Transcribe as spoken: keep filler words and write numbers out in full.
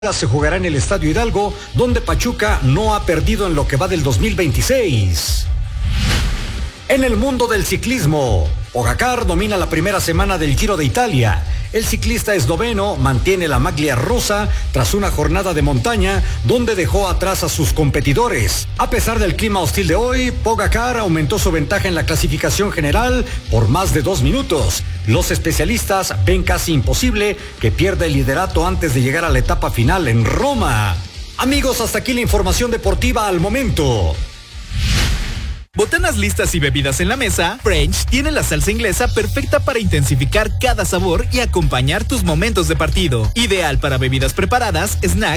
Se jugará en el Estadio Hidalgo, donde Pachuca no ha perdido en lo que va del dos mil veintiséis. En el mundo del ciclismo, Pogacar domina la primera semana del Giro de Italia. El ciclista esloveno mantiene la maglia rosa tras una jornada de montaña donde dejó atrás a sus competidores. A pesar del clima hostil de hoy, Pogacar aumentó su ventaja en la clasificación general por más de dos minutos. Los especialistas ven casi imposible que pierda el liderato antes de llegar a la etapa final en Roma. Amigos, hasta aquí la información deportiva al momento. Botanas listas y bebidas en la mesa, French tiene la salsa inglesa perfecta para intensificar cada sabor y acompañar tus momentos de partido. Ideal para bebidas preparadas, snacks